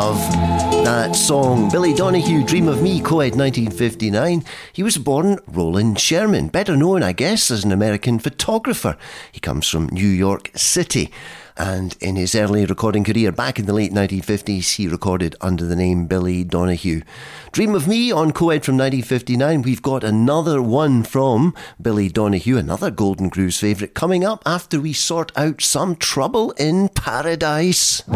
love that song. Billy Donahue, Dream of Me, co-ed 1959. He was born Roland Sherman, better known, I guess, as an American photographer. He comes from New York City. And in his early recording career back in the late 1950s, he recorded under the name Billy Donahue. Dream of Me on co-ed from 1959. We've got another one from Billy Donahue, another Golden Grooves favourite, coming up after we sort out Some Trouble in Paradise.